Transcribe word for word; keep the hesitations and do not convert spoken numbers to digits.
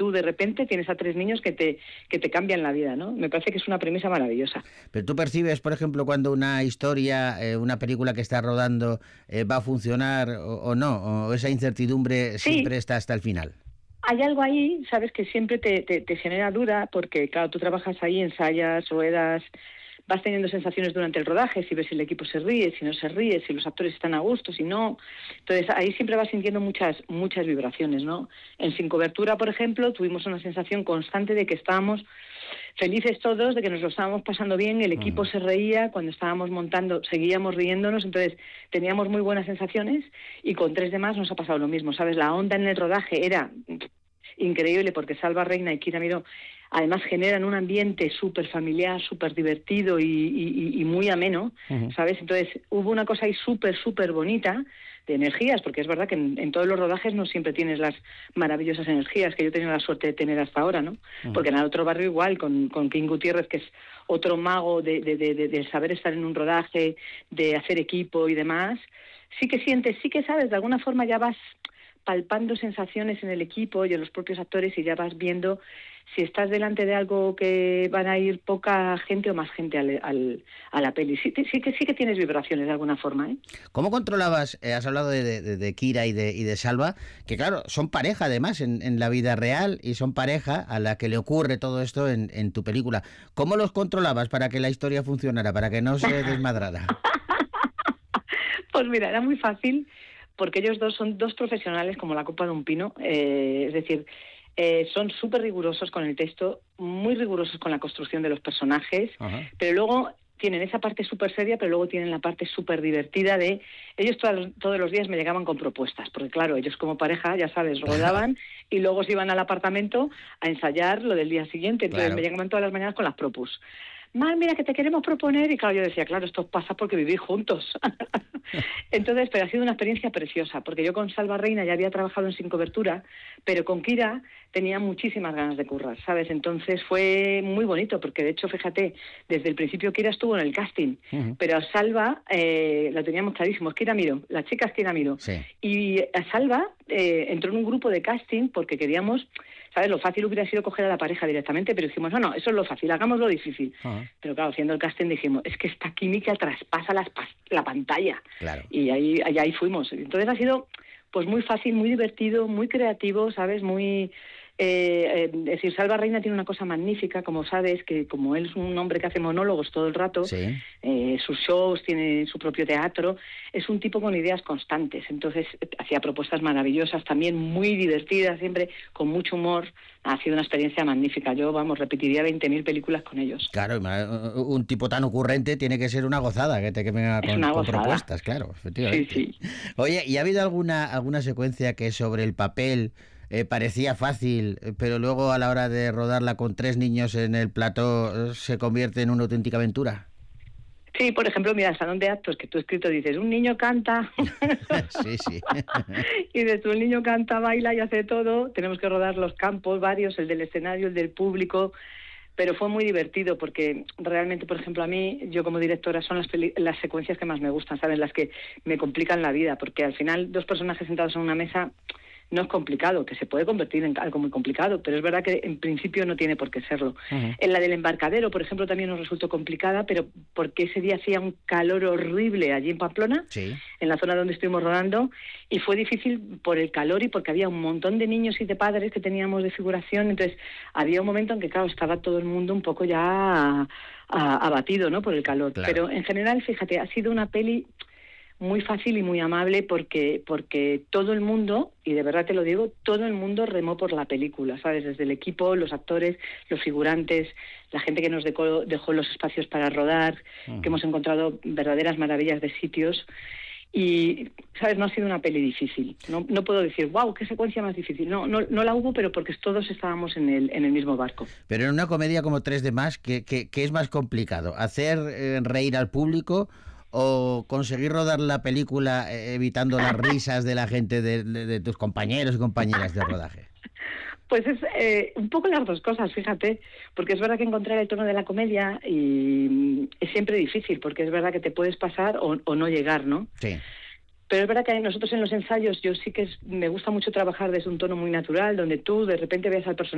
tú de repente tienes a tres niños que te, que te cambian la vida, ¿no? Me parece que es una premisa maravillosa. Pero tú percibes, por ejemplo, cuando una historia, eh, una película que estás rodando eh, va a funcionar o, o no, o esa incertidumbre Sí, siempre está hasta el final. hay algo ahí, sabes, que siempre te, te, te genera duda, porque claro, tú trabajas ahí, ensayas, ruedas, vas teniendo sensaciones durante el rodaje, si ves si el equipo se ríe, si no se ríe, si los actores están a gusto, si no. Entonces ahí siempre vas sintiendo muchas muchas vibraciones, ¿no? En Sin Cobertura, por ejemplo, tuvimos una sensación constante de que estábamos felices todos, de que nos lo estábamos pasando bien, el equipo Uh-huh. se reía, cuando estábamos montando seguíamos riéndonos, entonces teníamos muy buenas sensaciones, y con tres demás nos ha pasado lo mismo, ¿sabes? La onda en el rodaje era increíble, porque Salva Reina y Kira Miró además generan un ambiente súper familiar, súper divertido y, y, y muy ameno, Uh-huh. ¿sabes? Entonces hubo una cosa ahí súper, súper bonita de energías, porque es verdad que en, en todos los rodajes no siempre tienes las maravillosas energías que yo he tenido la suerte de tener hasta ahora, ¿no? Uh-huh. Porque en el otro barrio igual, con, con King Gutiérrez, que es otro mago de, de, de, de, de saber estar en un rodaje, de hacer equipo y demás, sí que sientes, sí que sabes, de alguna forma ya vas palpando sensaciones en el equipo y en los propios actores, y ya vas viendo si estás delante de algo que van a ir poca gente o más gente al, al, a la peli. Sí, sí, que sí que tienes vibraciones de alguna forma, ¿eh? ¿Cómo controlabas, eh, has hablado de, de, de Kira y de, y de Salva, que claro, son pareja además en, en la vida real, y son pareja a la que le ocurre todo esto en, en tu película? ¿Cómo los controlabas para que la historia funcionara, para que no se desmadrara? Pues mira, era muy fácil, porque ellos dos son dos profesionales como la copa de un pino, eh, es decir, eh, son súper rigurosos con el texto, muy rigurosos con la construcción de los personajes, Ajá. pero luego tienen esa parte súper seria, pero luego tienen la parte súper divertida de... Ellos todos, todos los días me llegaban con propuestas, porque claro, ellos como pareja, ya sabes, rodaban y luego se iban al apartamento a ensayar lo del día siguiente, entonces Claro. me llegaban todas las mañanas con las propus. Mar, mira, que te queremos proponer, y claro, yo decía, claro, esto pasa porque vivís juntos. Entonces, pero ha sido una experiencia preciosa, porque yo con Salva Reina ya había trabajado en Sin Cobertura, pero con Kira tenía muchísimas ganas de currar, ¿sabes? Entonces fue muy bonito, porque de hecho, fíjate, desde el principio Kira estuvo en el casting, Uh-huh. pero a Salva eh, la teníamos clarísimo, es Kira Miró, la chica es Kira Miró. Sí. Y a Salva eh, entró en un grupo de casting porque queríamos... ¿Sabes? Lo fácil hubiera sido coger a la pareja directamente, pero dijimos, no, no, eso es lo fácil, hagamos lo difícil. Uh-huh. Pero claro, haciendo el casting dijimos, es que esta química traspasa las pas- la pantalla. Claro. Y ahí, ahí, ahí fuimos. Entonces ha sido pues muy fácil, muy divertido, muy creativo, ¿sabes? Muy... Eh, eh, es decir, Salva Reina tiene una cosa magnífica, como sabes, que como él es un hombre que hace monólogos todo el rato, Sí. eh, sus shows, tiene su propio teatro, es un tipo con ideas constantes, entonces eh, hacía propuestas maravillosas, también muy divertidas, siempre con mucho humor. Ha sido una experiencia magnífica. Yo, vamos, repetiría veinte mil películas con ellos. Claro, un tipo tan ocurrente tiene que ser una gozada, que te que venga Es con, una con gozada. propuestas, claro, efectivamente. Sí, sí. Oye, ¿y ha habido alguna alguna secuencia que sobre el papel eh, parecía fácil, eh, pero luego a la hora de rodarla con tres niños en el plató eh, se convierte en una auténtica aventura? Sí, por ejemplo, mira, el salón de actos que tú escrito dices, un niño canta, Sí, sí. y de tú el niño canta, baila y hace todo. Tenemos que rodar los campos, varios, el del escenario, el del público, pero fue muy divertido porque realmente, por ejemplo, a mí, yo como directora, son las, peli- las secuencias que más me gustan, ¿sabes? Las que me complican la vida, porque al final dos personajes sentados en una mesa no es complicado, que se puede convertir en algo muy complicado, pero es verdad que en principio no tiene por qué serlo. Uh-huh. En la del embarcadero, por ejemplo, también nos resultó complicada, pero porque ese día hacía un calor horrible allí en Pamplona, Sí. en la zona donde estuvimos rodando, y fue difícil por el calor y porque había un montón de niños y de padres que teníamos de figuración, entonces había un momento en que, claro, estaba todo el mundo un poco ya a- a- abatido, ¿no?, por el calor. Claro. Pero en general, fíjate, ha sido una peli muy fácil y muy amable porque porque todo el mundo, y de verdad te lo digo, todo el mundo remó por la película, ¿sabes? Desde el equipo, los actores, los figurantes, la gente que nos dejó, dejó los espacios para rodar, Uh-huh. que hemos encontrado verdaderas maravillas de sitios. Y, ¿sabes? No ha sido una peli difícil. No, no puedo decir, wow, qué secuencia más difícil. No, no, no la hubo, pero porque todos estábamos en el, en el mismo barco. Pero en una comedia como Tres de Más, ¿qué, qué, qué es más complicado? ¿Hacer eh, reír al público o conseguir rodar la película eh, evitando las risas de la gente, de, de, de tus compañeros y compañeras de rodaje? Pues es eh, un poco las dos cosas, fíjate, porque es verdad que encontrar el tono de la comedia y es siempre difícil, porque es verdad que te puedes pasar o, o no llegar, ¿no? Sí. Pero es verdad que nosotros en los ensayos yo sí que es, me gusta mucho trabajar desde un tono muy natural, donde tú de repente ves al personaje